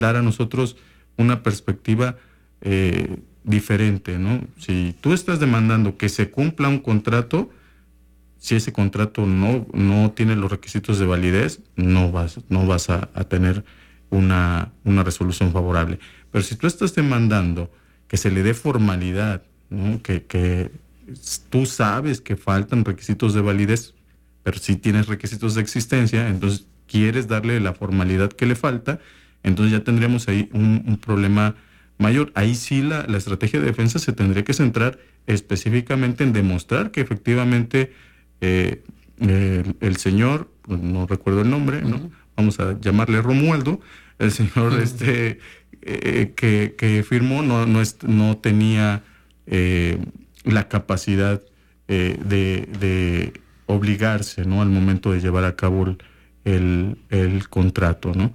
dar a nosotros una perspectiva diferente, ¿no? Si tú estás demandando que se cumpla un contrato, si ese contrato no tiene los requisitos de validez, no vas a tener una resolución favorable. Pero si tú estás demandando que se le dé formalidad, ¿no? Que tú sabes que faltan requisitos de validez, pero si tienes requisitos de existencia, entonces quieres darle la formalidad que le falta, entonces ya tendríamos ahí un problema mayor. Ahí sí la estrategia de defensa se tendría que centrar específicamente en demostrar que efectivamente el señor, pues no recuerdo el nombre, ¿no? Vamos a llamarle Romualdo, el señor que firmó no tenía la capacidad de obligarse, ¿no? Al momento de llevar a cabo el contrato, ¿no?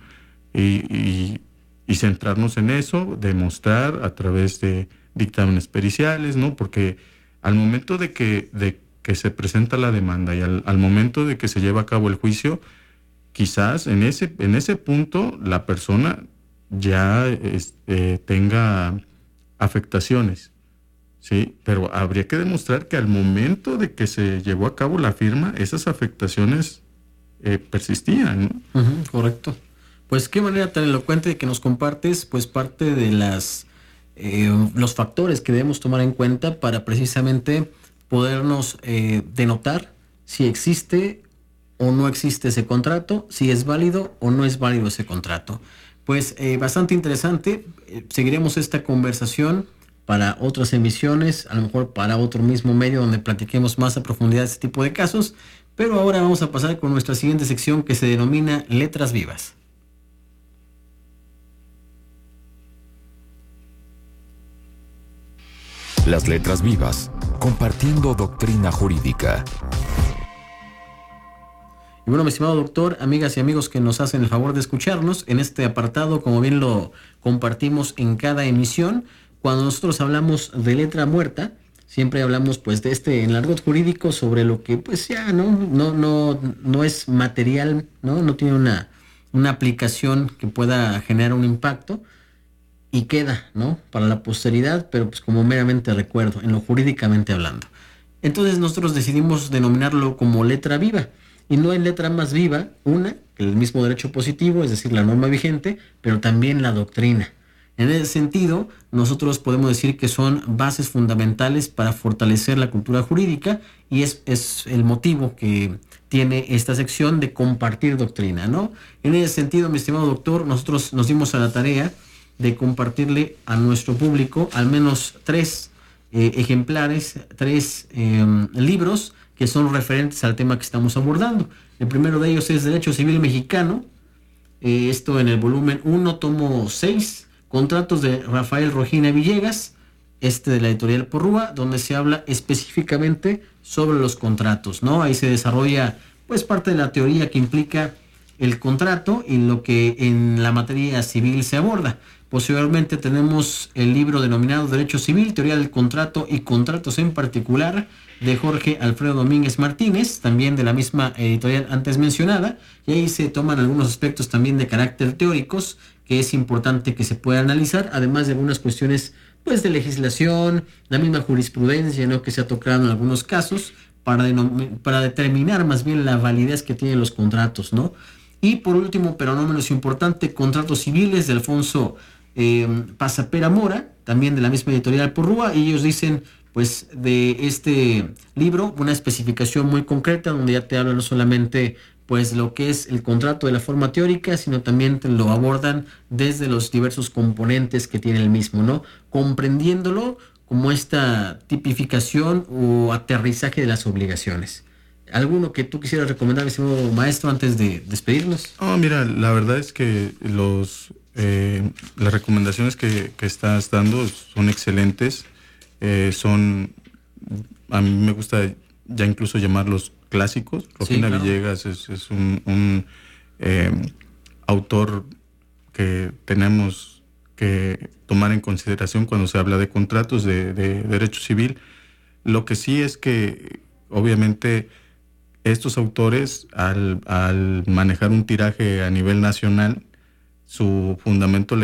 Y centrarnos en eso, demostrar a través de dictámenes periciales, ¿no? Porque al momento de que se presenta la demanda y al momento de que se lleva a cabo el juicio, quizás en ese punto la persona ya tenga afectaciones, ¿sí? Pero habría que demostrar que al momento de que se llevó a cabo la firma, esas afectaciones persistían, ¿no? Correcto. Pues qué manera tan elocuente de que nos compartes pues parte de los factores que debemos tomar en cuenta para precisamente podernos denotar si existe o no existe ese contrato, si es válido o no es válido ese contrato. Pues bastante interesante. Seguiremos esta conversación para otras emisiones, a lo mejor para otro mismo medio donde platiquemos más a profundidad de este tipo de casos, pero ahora vamos a pasar con nuestra siguiente sección que se denomina Letras Vivas. Las letras vivas, compartiendo doctrina jurídica. Y bueno, mi estimado doctor, amigas y amigos que nos hacen el favor de escucharnos, en este apartado, como bien lo compartimos en cada emisión, cuando nosotros hablamos de letra muerta, siempre hablamos pues de en el argot jurídico sobre lo que pues ya no es material, no tiene una aplicación que pueda generar un impacto, y queda, ¿no?, para la posteridad, pero pues como meramente recuerdo, en lo jurídicamente hablando. Entonces nosotros decidimos denominarlo como letra viva, y no hay letra más viva, el mismo derecho positivo, es decir, la norma vigente, pero también la doctrina. En ese sentido, nosotros podemos decir que son bases fundamentales para fortalecer la cultura jurídica, y es el motivo que tiene esta sección de compartir doctrina, ¿no? En ese sentido, mi estimado doctor, nosotros nos dimos a la tarea de compartirle a nuestro público al menos 3 ejemplares, 3 libros que son referentes al tema que estamos abordando. El primero de ellos es Derecho Civil Mexicano, esto en el volumen 1, tomo 6, Contratos de Rafael Rojina Villegas, de la editorial Porrúa, donde se habla específicamente sobre los contratos, ¿no? Ahí se desarrolla pues parte de la teoría que implica el contrato y lo que en la materia civil se aborda. Posteriormente tenemos el libro denominado Derecho Civil, Teoría del Contrato y Contratos en Particular, de Jorge Alfredo Domínguez Martínez, también de la misma editorial antes mencionada, y ahí se toman algunos aspectos también de carácter teóricos que es importante que se pueda analizar, además de algunas cuestiones pues de legislación, la misma jurisprudencia, ¿no?, que se ha tocado en algunos casos para determinar más bien la validez que tienen los contratos, ¿no? Y por último, pero no menos importante, Contratos Civiles de Alfonso Pasapera Mora, también de la misma editorial Porrúa, y ellos dicen pues de este libro una especificación muy concreta donde ya te habla no solamente pues lo que es el contrato de la forma teórica, sino también te lo abordan desde los diversos componentes que tiene el mismo, ¿no? Comprendiéndolo como esta tipificación o aterrizaje de las obligaciones. ¿Alguno que tú quisieras recomendar, mi estimado maestro, antes de despedirnos? Mira, la verdad es que las recomendaciones que estás dando son excelentes. A mí me gusta ya incluso llamarlos clásicos. Rojina Villegas es un autor que tenemos que tomar en consideración cuando se habla de contratos de derecho civil. Lo que sí es que obviamente estos autores al manejar un tiraje a nivel nacional, su fundamento